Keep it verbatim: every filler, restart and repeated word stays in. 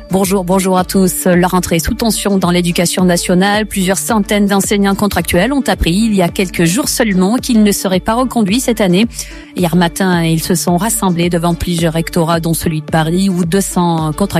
Bonjour, bonjour à tous. La rentrée est sous tension dans l'éducation nationale. Plusieurs centaines d'enseignants contractuels ont appris il y a quelques jours seulement qu'ils ne seraient pas reconduits cette année. Hier matin, ils se sont rassemblés devant plusieurs rectorats, dont celui de Paris, où deux cents contractuels